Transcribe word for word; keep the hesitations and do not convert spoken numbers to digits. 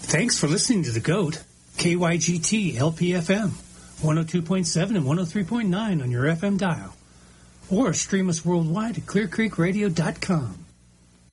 Thanks for listening to The GOAT, K Y G T L P F M, one oh two point seven and one oh three point nine on your F M dial. Or stream us worldwide at clear creek radio dot com.